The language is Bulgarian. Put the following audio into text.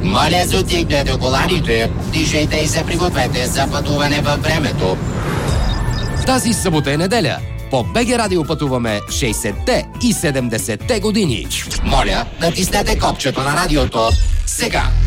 Моля, затигнете коланите, дишайте и се пригответе за пътуване във времето. Тази събота е неделя. По БГ Радио пътуваме 60-те и 70-те години. Моля, натиснете копчето на радиото сега.